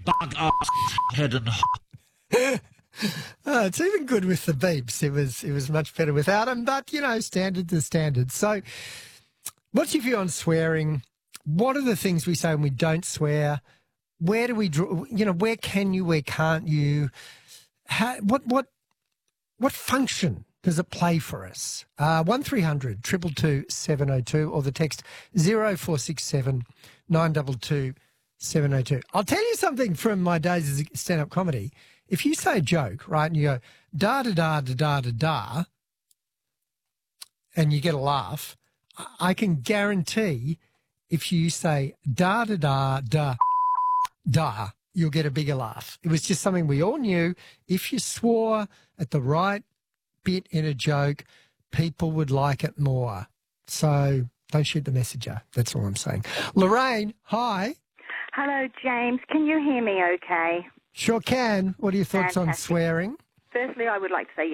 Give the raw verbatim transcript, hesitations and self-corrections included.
bug ass head and Oh, it's even good with the beeps. It was it was much better without them, but, you know, standard to standard. So what's your view on swearing? What are the things we say when we don't swear? Where do we draw, you know, where can you, where can't you? How, what what what function does it play for us? Uh, one three hundred two two two seven oh two or the text zero four six seven nine two two seven oh two. I'll tell you something from my days as a stand-up comedy. If you say a joke, right, and you go da da da da da da da, and you get a laugh, I can guarantee if you say da da da da da, you'll get a bigger laugh. It was just something we all knew. If you swore at the right bit in a joke, people would like it more. So don't shoot the messenger. That's all I'm saying. Lorraine, hi. Hello, James. Can you hear me okay? Sure can. What are your thoughts Fantastic. on swearing? Firstly, I would like to say